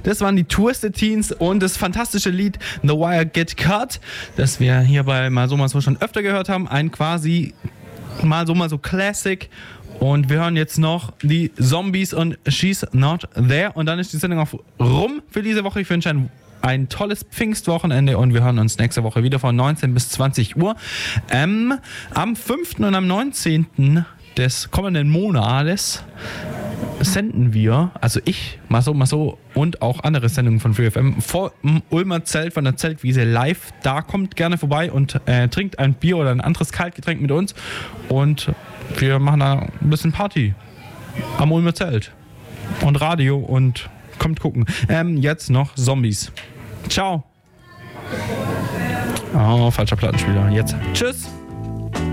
Das waren die Twisted Teens und das fantastische Lied The Wire Get Cut, das wir hier bei Mal so schon öfter gehört haben. Ein quasi mal so Classic. Und wir hören jetzt noch die Zombies und She's Not There. Und dann ist die Sendung auch rum für diese Woche. Ich wünsche ein tolles Pfingstwochenende und wir hören uns nächste Woche wieder von 19 bis 20 Uhr. Am 5. und am 19. des kommenden Monats senden wir, also ich, mal so und auch andere Sendungen von FreeFM vor dem Ulmer Zelt von der Zeltwiese live. Da kommt gerne vorbei und trinkt ein Bier oder ein anderes Kaltgetränk mit uns und wir machen da ein bisschen Party am Ulmer Zelt und Radio und kommt gucken. Jetzt noch Zombies. Ciao. Oh, falscher Plattenspieler. Jetzt. Tschüss.